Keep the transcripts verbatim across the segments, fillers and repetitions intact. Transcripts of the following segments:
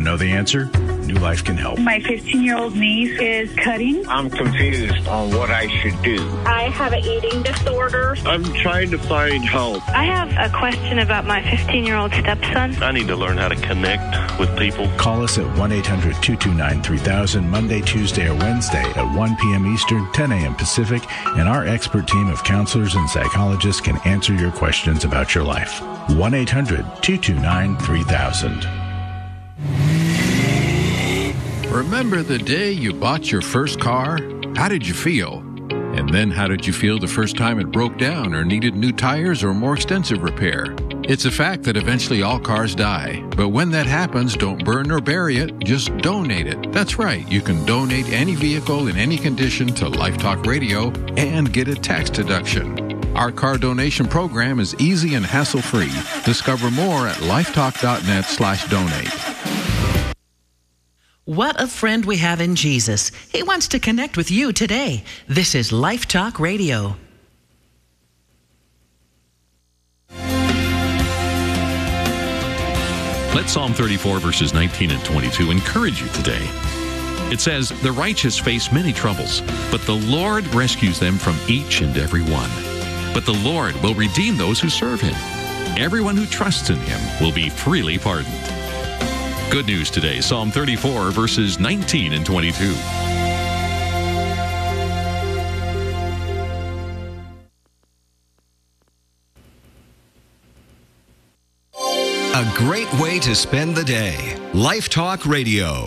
Don't know the answer? New Life can help. My fifteen-year-old niece is cutting. I'm confused on what I should do. I have an eating disorder. I'm trying to find help. I have a question about my fifteen-year-old stepson. I need to learn how to connect with people. Call us at one eight hundred two two nine three thousand Monday, Tuesday, or Wednesday at one p.m. Eastern, ten a.m. Pacific, and our expert team of counselors and psychologists can answer your questions about your life. one eight hundred two two nine three thousand. Remember the day you bought your first car? How did you feel? And then how did you feel the first time it broke down or needed new tires or more extensive repair? It's a fact that eventually all cars die. But when that happens, don't burn or bury it, just donate it. That's right, you can donate any vehicle in any condition to Life Talk Radio and get a tax deduction. Our car donation program is easy and hassle-free. Discover more at lifetalk.net slash donate. What a friend we have in Jesus. He wants to connect with you today. This is Life Talk Radio. Let Psalm thirty-four, verses nineteen and twenty-two encourage you today. It says, "The righteous face many troubles, but the Lord rescues them from each and every one. But the Lord will redeem those who serve him. Everyone who trusts in him will be freely pardoned." Good news today, Psalm thirty-four, verses nineteen and twenty-two. A great way to spend the day. Life Talk Radio.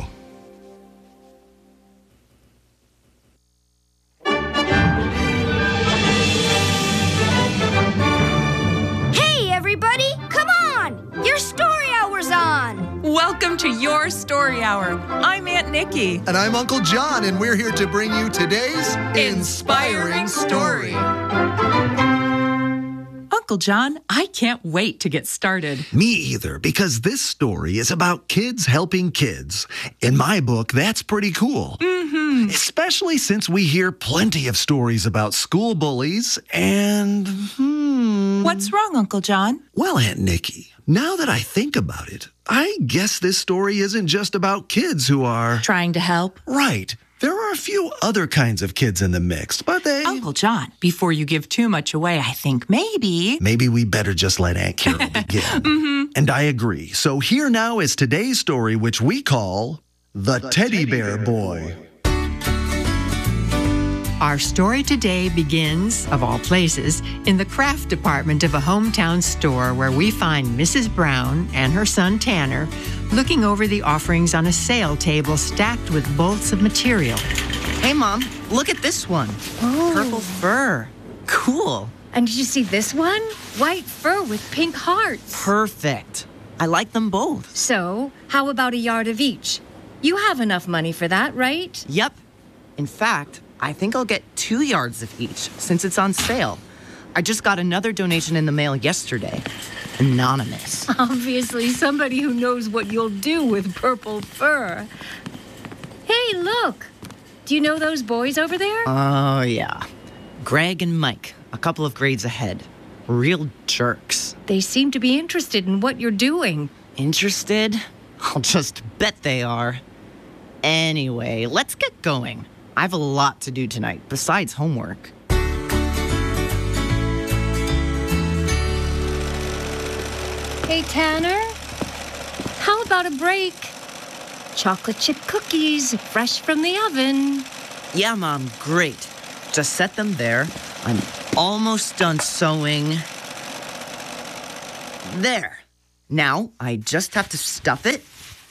Hey, everybody! Come on! Your story hour's on! Welcome to Your Story Hour. I'm Aunt Nikki. And I'm Uncle John, and we're here to bring you today's Inspiring, Inspiring Story. Uncle John, I can't wait to get started. Me either, because this story is about kids helping kids. In my book, that's pretty cool. Mm-hmm. Especially since we hear plenty of stories about school bullies and... Hmm... What's wrong, Uncle John? Well, Aunt Nikki, now that I think about it, I guess this story isn't just about kids who are... Trying to help? Right. There are a few other kinds of kids in the mix, but they... Uncle John, before you give too much away, I think maybe... Maybe we better just let Aunt Carol begin. mm-hmm. And I agree. So here now is today's story, which we call The, the Teddy, Teddy Bear, Bear Boy. Boy. Our story today begins, of all places, in the craft department of a hometown store where we find Missus Brown and her son Tanner looking over the offerings on a sale table stacked with bolts of material. Hey, Mom, look at this one. Oh. Purple fur. Cool. And did you see this one? White fur with pink hearts. Perfect. I like them both. So, how about a yard of each? You have enough money for that, right? Yep. In fact, I think I'll get two yards of each since it's on sale. I just got another donation in the mail yesterday. Anonymous. Obviously, somebody who knows what you'll do with purple fur. Hey, look. Do you know those boys over there? Oh, yeah. Greg and Mike, a couple of grades ahead. Real jerks. They seem to be interested in what you're doing. Interested? I'll just bet they are. Anyway, let's get going. I have a lot to do tonight, besides homework. Hey, Tanner, how about a break? Chocolate chip cookies, fresh from the oven. Yeah, Mom, great. Just set them there. I'm almost done sewing. There. Now, I just have to stuff it.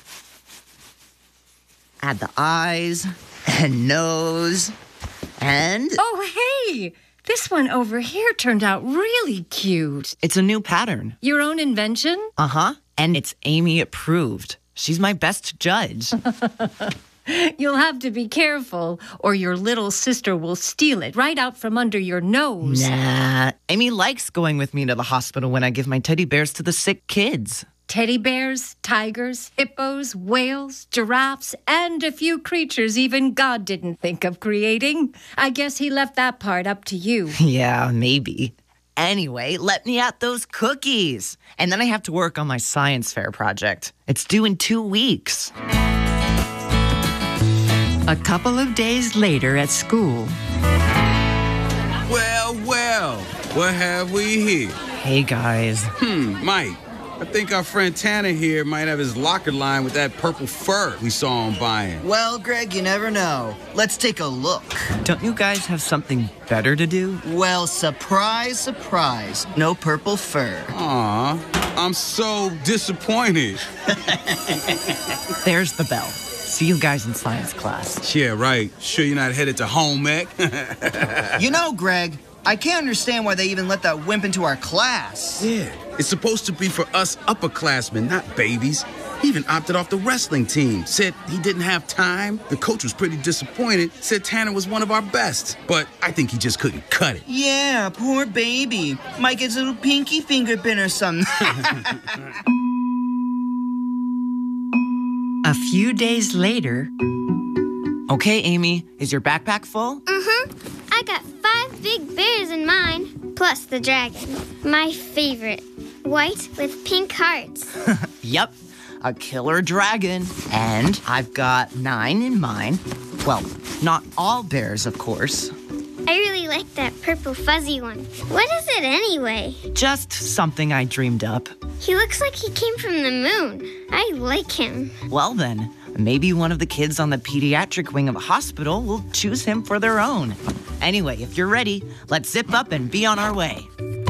Add the eyes and nose and... Oh, hey! This one over here turned out really cute. It's a new pattern. Your own invention? Uh-huh. And it's Amy approved. She's my best judge. You'll have to be careful, or your little sister will steal it right out from under your nose. Nah. Amy likes going with me to the hospital when I give my teddy bears to the sick kids. Teddy bears, tigers, hippos, whales, giraffes, and a few creatures even God didn't think of creating. I guess he left that part up to you. Yeah, maybe. Anyway, let me at those cookies. And then I have to work on my science fair project. It's due in two weeks. A couple of days later at school. Well, well, what have we here? Hey, guys. Hmm, Mike. I think our friend Tanner here might have his locker line with that purple fur we saw him buying. Well, Greg, you never know. Let's take a look. Don't you guys have something better to do? Well, surprise, surprise. No purple fur. Aw, I'm so disappointed. There's the bell. See you guys in science class. Yeah, right. Sure you're not headed to home ec? You know, Greg, I can't understand why they even let that wimp into our class. Yeah, it's supposed to be for us upperclassmen, not babies. He even opted off the wrestling team. Said he didn't have time. The coach was pretty disappointed. Said Tanner was one of our best. But I think he just couldn't cut it. Yeah, poor baby. Might get his little pinky finger bent or something. A few days later. Okay, Amy, is your backpack full? Uh-huh. I got five big bears in mine, plus the dragon. My favorite. White with pink hearts. Yep, a killer dragon. And I've got nine in mine. Well, not all bears, of course. I really like that purple fuzzy one. What is it anyway? Just something I dreamed up. He looks like he came from the moon. I like him. Well then, maybe one of the kids on the pediatric wing of a hospital will choose him for their own. Anyway, if you're ready, let's zip up and be on our way.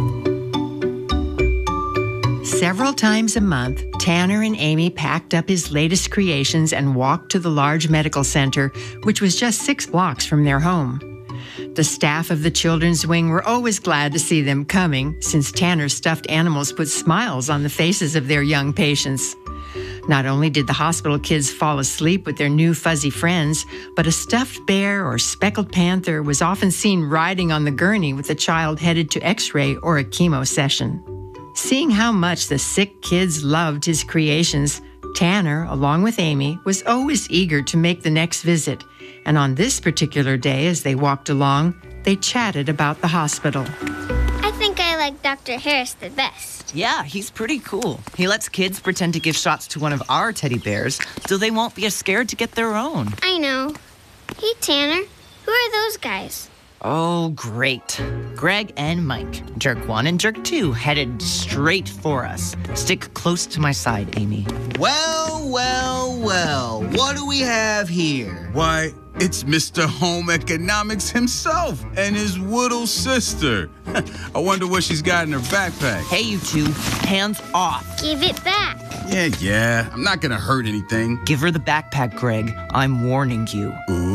Several times a month, Tanner and Amy packed up his latest creations and walked to the large medical center, which was just six blocks from their home. The staff of the children's wing were always glad to see them coming, since Tanner's stuffed animals put smiles on the faces of their young patients. Not only did the hospital kids fall asleep with their new fuzzy friends, but a stuffed bear or speckled panther was often seen riding on the gurney with a child headed to x-ray or a chemo session. Seeing how much the sick kids loved his creations, Tanner, along with Amy, was always eager to make the next visit. And on this particular day, as they walked along, they chatted about the hospital. I think I like Doctor Harris the best. Yeah, he's pretty cool. He lets kids pretend to give shots to one of our teddy bears so they won't be as scared to get their own. I know. Hey, Tanner, who are those guys? Oh, great. Greg and Mike, Jerk one and Jerk two, headed straight for us. Stick close to my side, Amy. Well, well, well. What do we have here? Why, it's Mister Home Economics himself and his little sister. I wonder what she's got in her backpack. Hey, you two, hands off. Give it back. Yeah, yeah. I'm not gonna hurt anything. Give her the backpack, Greg. I'm warning you.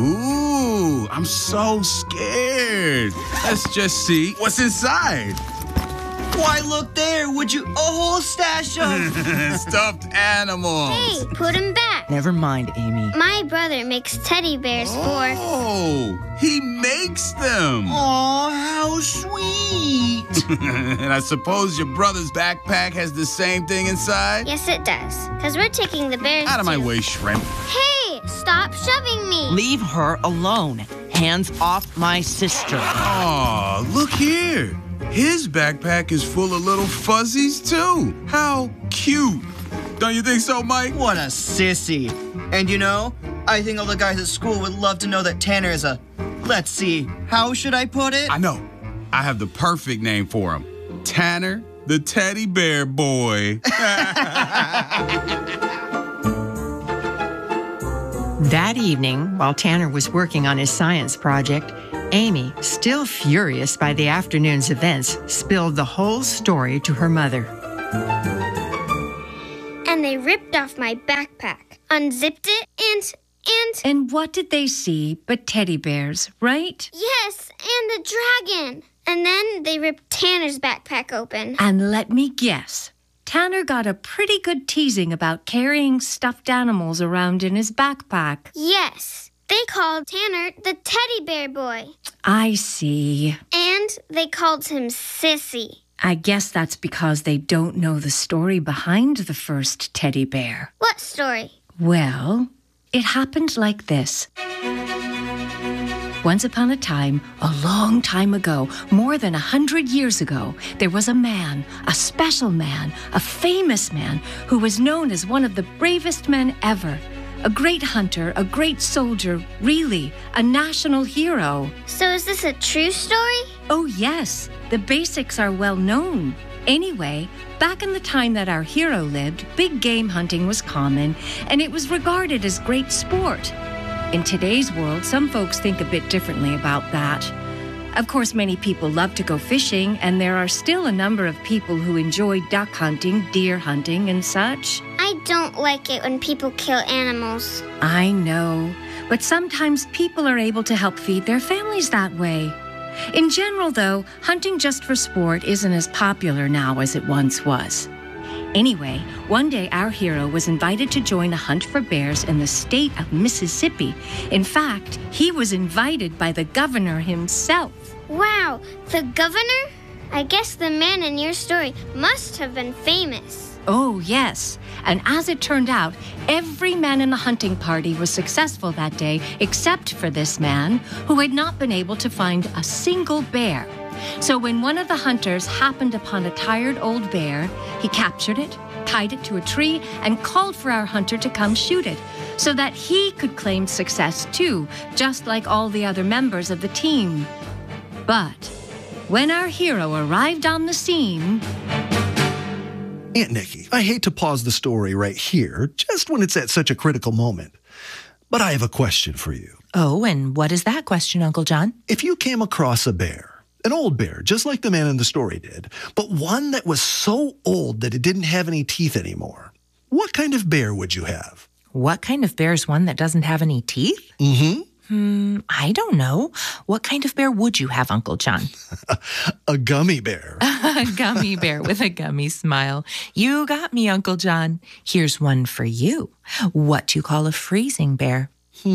Ooh, I'm so scared. Let's just see what's inside. Why, look there. Would you... A whole stash of... Stuffed animals. Hey, put them back. Never mind, Amy. My brother makes teddy bears oh, for... Oh, he makes them. Aw, how sweet. And I suppose your brother's backpack has the same thing inside? Yes, it does. Because we're taking the bears Out of to... my way, shrimp. Hey, stop shoving me. Leave her alone. Hands off my sister. Aw, look here. His backpack is full of little fuzzies, too. How cute. Don't you think so, Mike? What a sissy. And you know, I think all the guys at school would love to know that Tanner is a... Let's see, how should I put it? I know. I have the perfect name for him. Tanner the Teddy Bear Boy. That evening, while Tanner was working on his science project, Amy, still furious by the afternoon's events, spilled the whole story to her mother. And they ripped off my backpack, unzipped it, and... and... And what did they see but teddy bears, right? Yes, and the dragon. And then they ripped Tanner's backpack open. And let me guess. Tanner got a pretty good teasing about carrying stuffed animals around in his backpack. Yes. They called Tanner the Teddy Bear Boy. I see. And they called him Sissy. I guess that's because they don't know the story behind the first teddy bear. What story? Well, it happened like this. Once upon a time, a long time ago, more than a hundred years ago, there was a man, a special man, a famous man, who was known as one of the bravest men ever. A great hunter, a great soldier, really, a national hero. So is this a true story? Oh, yes. The basics are well known. Anyway, back in the time that our hero lived, big game hunting was common, and it was regarded as great sport. In today's world, some folks think a bit differently about that. Of course, many people love to go fishing, and there are still a number of people who enjoy duck hunting, deer hunting, and such. I don't like it when people kill animals. I know, but sometimes people are able to help feed their families that way. In general, though, hunting just for sport isn't as popular now as it once was. Anyway, one day our hero was invited to join a hunt for bears in the state of Mississippi. In fact, he was invited by the governor himself. Wow, the governor? I guess the man in your story must have been famous. Oh, yes. And as it turned out, every man in the hunting party was successful that day except for this man, who had not been able to find a single bear. So when one of the hunters happened upon a tired old bear, he captured it, tied it to a tree, and called for our hunter to come shoot it, so that he could claim success too, just like all the other members of the team. But when our hero arrived on the scene... Aunt Nikki, I hate to pause the story right here, just when it's at such a critical moment. But I have a question for you. Oh, and what is that question, Uncle John? If you came across a bear, an old bear, just like the man in the story did, but one that was so old that it didn't have any teeth anymore, what kind of bear would you have? What kind of bear is one that doesn't have any teeth? Mm-hmm. Hmm, I don't know. What kind of bear would you have, Uncle John? A gummy bear. A gummy bear with a gummy smile. You got me, Uncle John. Here's one for you. What do you call a freezing bear?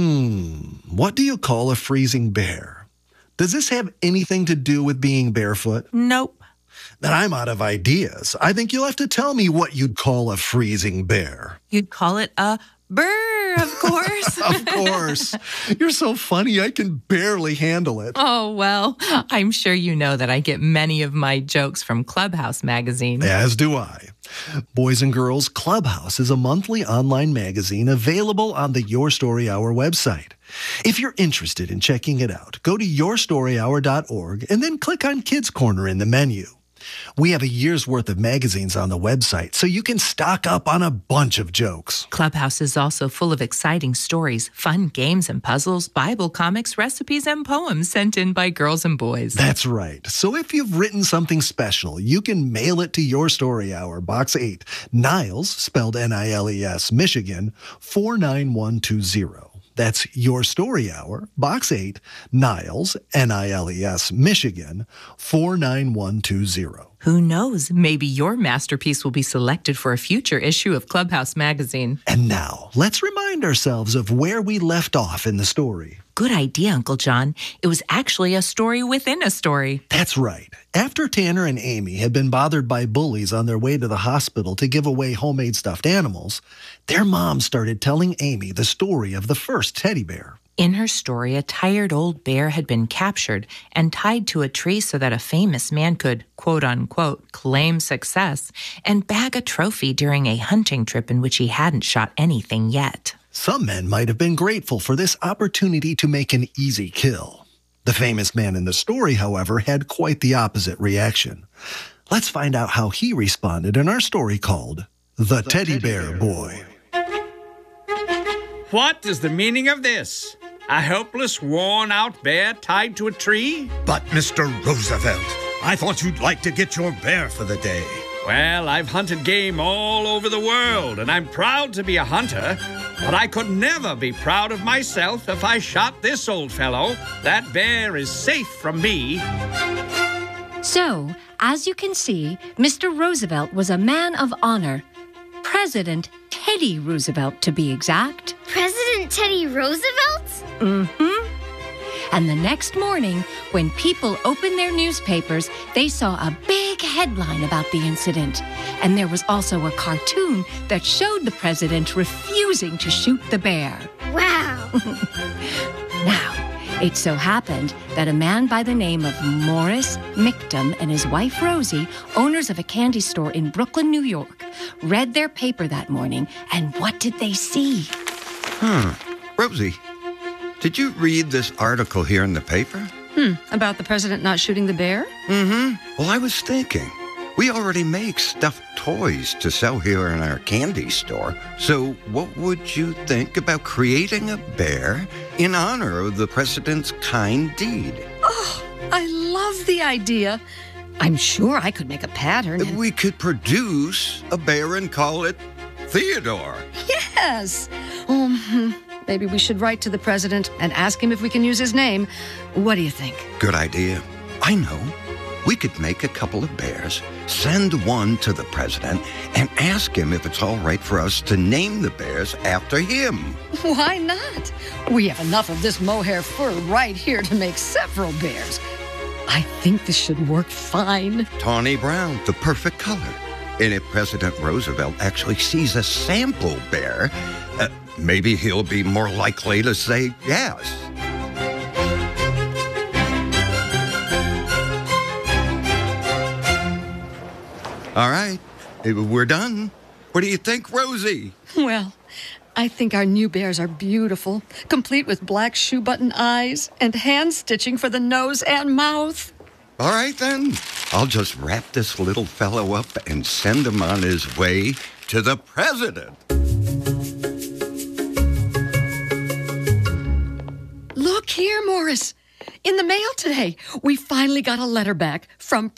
Hmm, what do you call a freezing bear? Does this have anything to do with being barefoot? Nope. Then I'm out of ideas. I think you'll have to tell me what you'd call a freezing bear. You'd call it a burr, of course. Of course. You're so funny, I can barely handle it. Oh, well, I'm sure you know that I get many of my jokes from Clubhouse magazine. As do I. Boys and Girls Clubhouse is a monthly online magazine available on the Your Story Hour website. If you're interested in checking it out, go to your story hour dot org and then click on Kids Corner in the menu. We have a year's worth of magazines on the website, so you can stock up on a bunch of jokes. Clubhouse is also full of exciting stories, fun games and puzzles, Bible comics, recipes, and poems sent in by girls and boys. That's right. So if you've written something special, you can mail it to Your Story Hour, Box eight, Niles, spelled N I L E S, Michigan, four nine one two zero. That's Your Story Hour, Box eight, Niles, N I L E S, Michigan, four nine one two zero. Who knows? Maybe your masterpiece will be selected for a future issue of Clubhouse magazine. And now, let's remind ourselves of where we left off in the story. Good idea, Uncle John. It was actually a story within a story. That's right. After Tanner and Amy had been bothered by bullies on their way to the hospital to give away homemade stuffed animals, their mom started telling Amy the story of the first teddy bear. In her story, a tired old bear had been captured and tied to a tree so that a famous man could, quote-unquote, claim success and bag a trophy during a hunting trip in which he hadn't shot anything yet. Some men might have been grateful for this opportunity to make an easy kill. The famous man in the story, however, had quite the opposite reaction. Let's find out how he responded in our story called The, the Teddy, Teddy Bear, Bear Boy. What is the meaning of this? A helpless, worn-out bear tied to a tree? But, Mister Roosevelt, I thought you'd like to get your bear for the day. Well, I've hunted game all over the world, and I'm proud to be a hunter, but I could never be proud of myself if I shot this old fellow. That bear is safe from me. So, as you can see, Mister Roosevelt was a man of honor. President Teddy Roosevelt, to be exact. President Teddy Roosevelt? Mm-hmm. And the next morning, when people opened their newspapers, they saw a big headline about the incident. And there was also a cartoon that showed the president refusing to shoot the bear. Wow. Now, It so happened that a man by the name of Morris Mictum and his wife Rosie, owners of a candy store in Brooklyn, New York, read their paper that morning, and what did they see? Hmm. Rosie, did you read this article here in the paper? Hmm. About the president not shooting the bear? Mm-hmm. Well, I was thinking, we already make stuffed toys to sell here in our candy store. So what would you think about creating a bear in honor of the president's kind deed? Oh, I love the idea. I'm sure I could make a pattern. And... We could produce a bear and call it Theodore. Yes. Um, maybe we should write to the president and ask him if we can use his name. What do you think? Good idea. I know. We could make a couple of bears, send one to the president, and ask him if it's all right for us to name the bears after him. Why not? We have enough of this mohair fur right here to make several bears. I think this should work fine. Tawny brown, the perfect color. And if President Roosevelt actually sees a sample bear, uh, maybe he'll be more likely to say yes. All right, we're done. What do you think, Rosie? Well, I think our new bears are beautiful, complete with black shoe button eyes and hand stitching for the nose and mouth. All right, then. I'll just wrap this little fellow up and send him on his way to the president. Look here, Morris. In the mail today, we finally got a letter back from